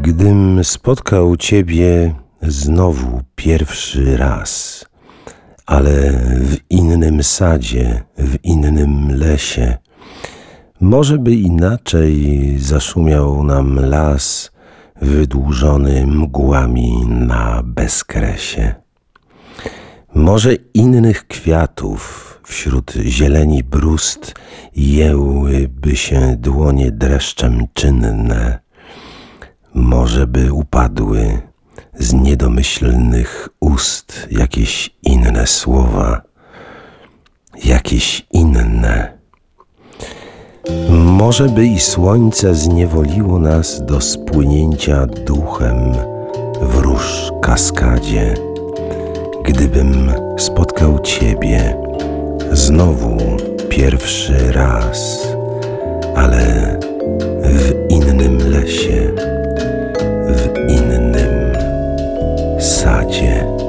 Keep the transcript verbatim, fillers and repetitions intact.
Gdym spotkał Ciebie znowu pierwszy raz, ale w innym sadzie, w innym lesie, może by inaczej zaszumiał nam las wydłużony mgłami na bezkresie. Może innych kwiatów wśród zieleni brust jęłyby się dłonie dreszczem czynne. Może by upadły z niedomyślnych ust jakieś inne słowa, jakieś inne. Może by i słońce zniewoliło nas do spłynięcia duchem w róż kaskadzie, gdybym spotkał Ciebie znowu pierwszy raz, ale w innym lesie, w innym sadzie.